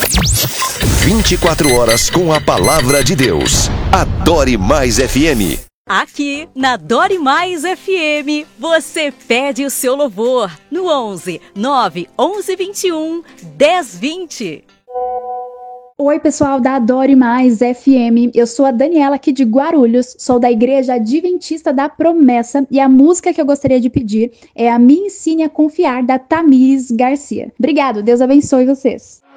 24 horas com a palavra de Deus. Adore Mais FM. Aqui na Adore Mais FM, você pede o seu louvor no 11 9 11 21 10 20. Oi, pessoal da Adore Mais FM, eu sou a Daniela aqui de Guarulhos, sou da Igreja Adventista da Promessa e a música que eu gostaria de pedir é a Me Ensine a Confiar, da Tamires Garcia. Obrigado, Deus abençoe vocês.